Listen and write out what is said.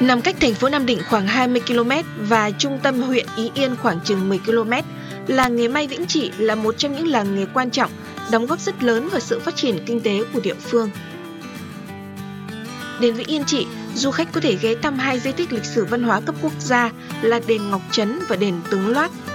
Nằm cách thành phố Nam Định khoảng 20 km và trung tâm huyện Ý Yên khoảng chừng 10 km, làng nghề may Vĩnh Trị là một trong những làng nghề quan trọng, đóng góp rất lớn vào sự phát triển kinh tế của địa phương. Đến với Yên Trị, du khách có thể ghé thăm hai di tích lịch sử văn hóa cấp quốc gia là đền Ngọc Trấn và đền Tướng Loát.